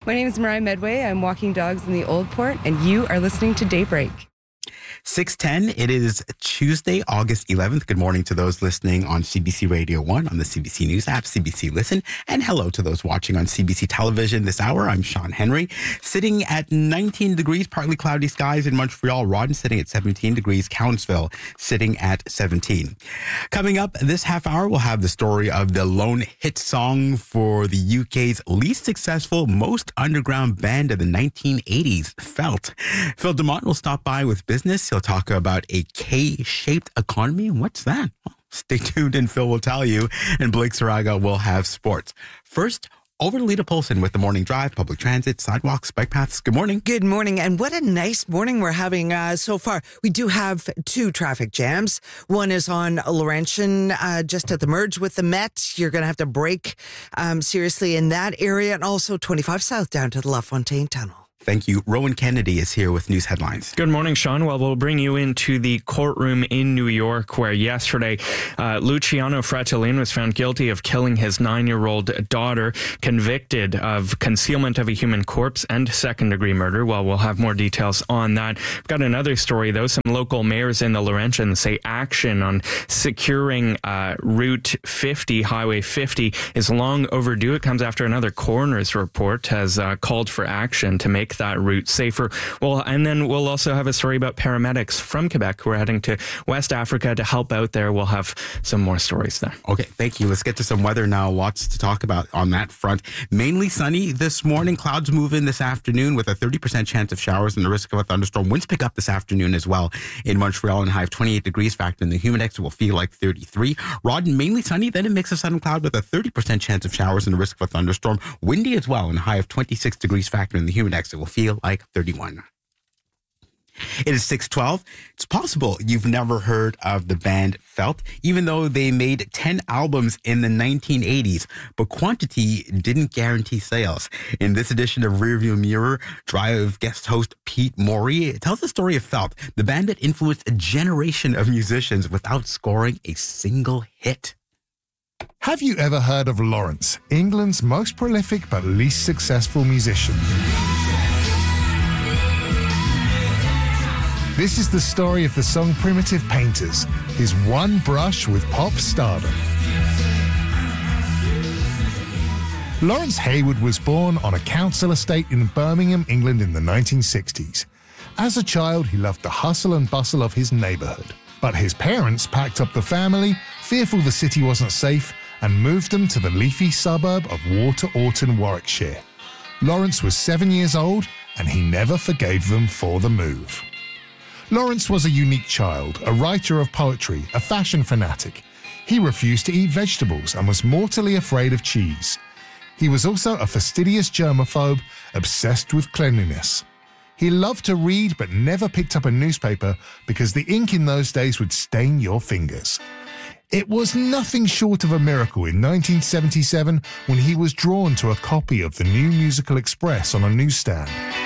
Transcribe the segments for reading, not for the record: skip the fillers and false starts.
My name is Mariah Medway. I'm walking dogs in the Old Port, and you are listening to Daybreak. 6:10. It is Tuesday, August 11th. Good morning to those listening on CBC Radio 1, on the CBC News app, CBC Listen, and hello to those watching on CBC Television this hour. I'm Sean Henry, sitting at 19 degrees, partly cloudy skies in Montreal. Rawdon sitting at 17 degrees. Countsville sitting at 17. Coming up this half hour, we'll have the story of the lone hit song for the UK's least successful, most underground band of the 1980s, Felt. Phil DeMont will stop by with business. He'll talk about a K-shaped economy. What's that? Well, stay tuned and Phil will tell you. And Blake Saraga will have sports. First, over to Lita Polson with the Morning Drive, public transit, sidewalks, bike paths. Good morning. Good morning. And what a nice morning we're having so far. We do have two traffic jams. One is on Laurentian, just at the merge with the Met. You're going to have to brake seriously in that area. And also 25 South down to the LaFontaine Tunnel. Thank you. Rowan Kennedy is here with news headlines. Good morning, Sean. Well, we'll bring you into the courtroom in New York, where yesterday Luciano Fratellin was found guilty of killing his 9-year-old daughter, convicted of concealment of a human corpse and second-degree murder. Well, we'll have more details on that. We've got another story, though. Some local mayors in the Laurentians say action on securing Route 50, Highway 50, is long overdue. It comes after another coroner's report has called for action to make that route safer. Well, and then we'll also have a story about paramedics from Quebec who are heading to West Africa to help out there. We'll have some more stories there. Okay, thank you. Let's get to some weather now. Lots to talk about on that front. Mainly sunny this morning. Clouds move in this afternoon with a 30% chance of showers and the risk of a thunderstorm. Winds pick up this afternoon as well in Montreal and high of 28 degrees. Factor in the humidex, it will feel like 33. Rawdon, mainly sunny, then a mix of sun and cloud with a 30% chance of showers and the risk of a thunderstorm. Windy as well and a high of 26 degrees. Factor in the humidex, it will feel like 31. It is 6:12. It's possible you've never heard of the band Felt, even though they made 10 albums in the 1980s, but quantity didn't guarantee sales. In this edition of Rearview Mirror, Drive guest host Pete Morey tells the story of Felt, the band that influenced a generation of musicians without scoring a single hit. Have you ever heard of Lawrence, England's most prolific but least successful musician? This is the story of the song Primitive Painters, his one brush with pop stardom. Lawrence Haywood was born on a council estate in Birmingham, England in the 1960s. As a child, he loved the hustle and bustle of his neighbourhood. But his parents packed up the family, fearful the city wasn't safe, and moved them to the leafy suburb of Water Orton, Warwickshire. Lawrence was 7 years old, and he never forgave them for the move. Lawrence was a unique child, a writer of poetry, a fashion fanatic. He refused to eat vegetables and was mortally afraid of cheese. He was also a fastidious germaphobe, obsessed with cleanliness. He loved to read but never picked up a newspaper because the ink in those days would stain your fingers. It was nothing short of a miracle in 1977 when he was drawn to a copy of the New Musical Express on a newsstand.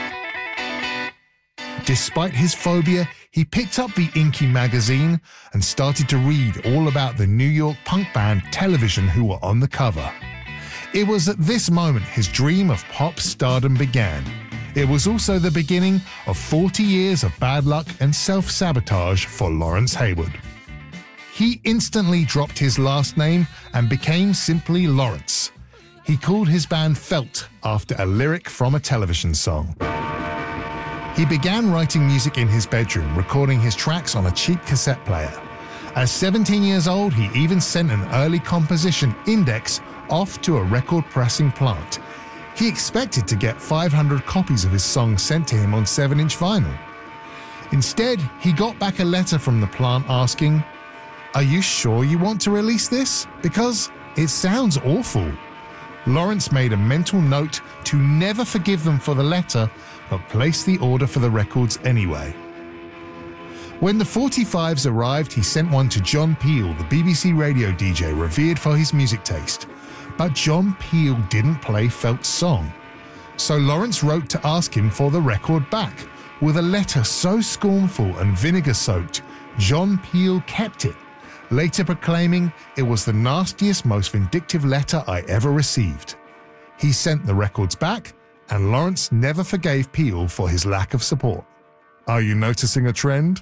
Despite his phobia, he picked up the inky magazine and started to read all about the New York punk band Television who were on the cover. It was at this moment his dream of pop stardom began. It was also the beginning of 40 years of bad luck and self-sabotage for Lawrence Haywood. He instantly dropped his last name and became simply Lawrence. He called his band Felt after a lyric from a television song. He began writing music in his bedroom, recording his tracks on a cheap cassette player. At 17 years old, he even sent an early composition index off to a record pressing plant. He expected to get 500 copies of his song sent to him on 7-inch vinyl. Instead, he got back a letter from the plant asking, "Are you sure you want to release this? Because it sounds awful." Lawrence made a mental note to never forgive them for the letter, but placed the order for the records anyway. When the 45s arrived, he sent one to John Peel, the BBC radio DJ revered for his music taste. But John Peel didn't play Felt's song. So Lawrence wrote to ask him for the record back. With a letter so scornful and vinegar-soaked, John Peel kept it, later proclaiming it was the nastiest, most vindictive letter I ever received. He sent the records back, and Lawrence never forgave Peel for his lack of support. Are you noticing a trend?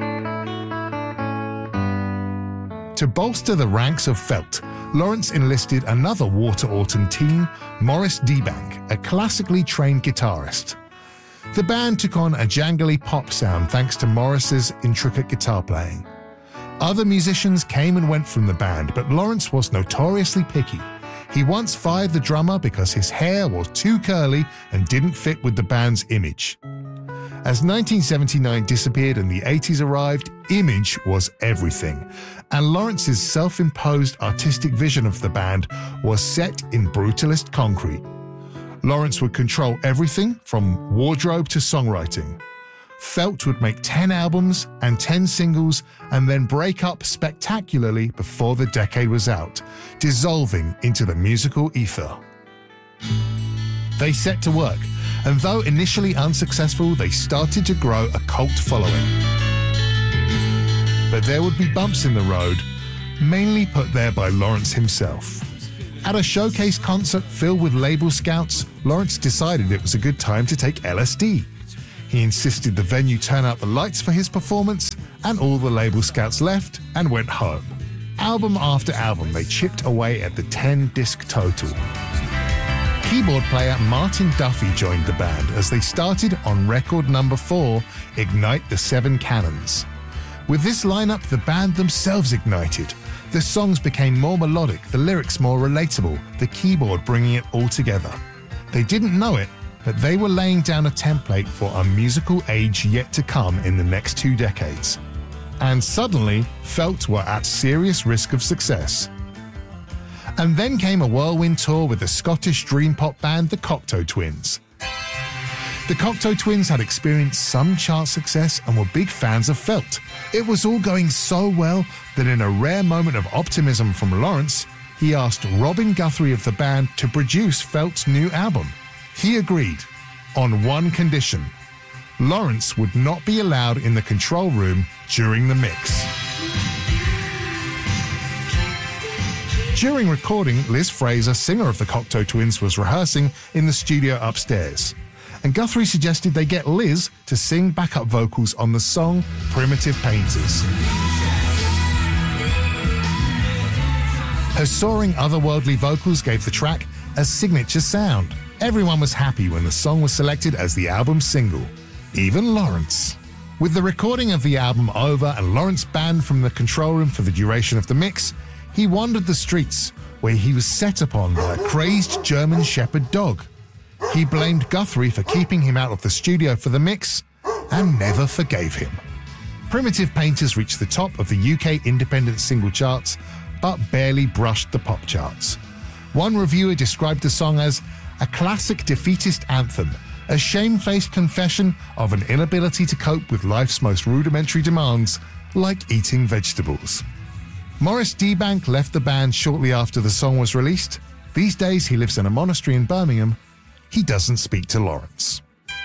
To bolster the ranks of Felt, Lawrence enlisted another Water-Orton teen, Morris Debank, a classically trained guitarist. The band took on a jangly pop sound thanks to Morris's intricate guitar playing. Other musicians came and went from the band, but Lawrence was notoriously picky. He once fired the drummer because his hair was too curly and didn't fit with the band's image. As 1979 disappeared and the 80s arrived, image was everything, and Lawrence's self-imposed artistic vision of the band was set in brutalist concrete. Lawrence would control everything from wardrobe to songwriting. Felt would make 10 albums and 10 singles and then break up spectacularly before the decade was out, dissolving into the musical ether. They set to work, and though initially unsuccessful, they started to grow a cult following. But there would be bumps in the road, mainly put there by Lawrence himself. At a showcase concert filled with label scouts, Lawrence decided it was a good time to take LSD. He insisted the venue turn out the lights for his performance, and all the label scouts left and went home. Album after album, they chipped away at the 10-disc total. Keyboard player Martin Duffy joined the band as they started on record number 4, Ignite the Seven Cannons. With this lineup, the band themselves ignited. The songs became more melodic, the lyrics more relatable, the keyboard bringing it all together. They didn't know it, but they were laying down a template for a musical age yet to come in the next 2 decades. And suddenly, Felt were at serious risk of success. And then came a whirlwind tour with the Scottish dream pop band the Cocteau Twins. The Cocteau Twins had experienced some chart success and were big fans of Felt. It was all going so well that in a rare moment of optimism from Lawrence, he asked Robin Guthrie of the band to produce Felt's new album. He agreed, on one condition: Lawrence would not be allowed in the control room during the mix. During recording, Liz Fraser, singer of the Cocteau Twins, was rehearsing in the studio upstairs, and Guthrie suggested they get Liz to sing backup vocals on the song Primitive Painters. Her soaring, otherworldly vocals gave the track a signature sound. Everyone was happy when the song was selected as the album's single, even Lawrence. With the recording of the album over and Lawrence banned from the control room for the duration of the mix, he wandered the streets, where he was set upon by a crazed German Shepherd dog. He blamed Guthrie for keeping him out of the studio for the mix, and never forgave him. Primitive Painters reached the top of the UK independent single charts, but barely brushed the pop charts. One reviewer described the song as a classic defeatist anthem, a shamefaced confession of an inability to cope with life's most rudimentary demands, like eating vegetables. Morris Debank left the band shortly after the song was released. These days he lives in a monastery in Birmingham. He doesn't speak to Lawrence.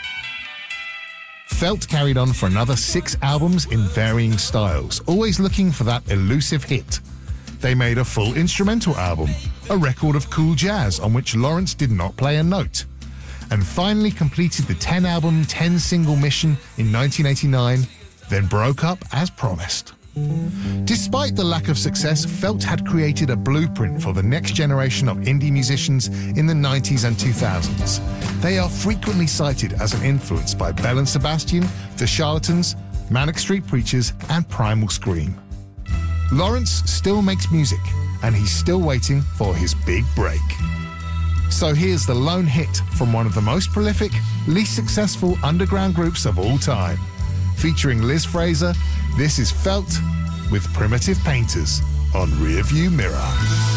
Felt carried on for another 6 albums in varying styles, always looking for that elusive hit. They made a full instrumental album, a record of cool jazz on which Lawrence did not play a note, and finally completed the 10-album, 10-single mission in 1989, then broke up as promised. Despite the lack of success, Felt had created a blueprint for the next generation of indie musicians in the 90s and 2000s. They are frequently cited as an influence by Belle and Sebastian, The Charlatans, Manic Street Preachers, and Primal Scream. Lawrence still makes music, and he's still waiting for his big break. So here's the lone hit from one of the most prolific, least successful underground groups of all time. Featuring Liz Fraser, this is Felt with Primitive Painters on Rearview Mirror.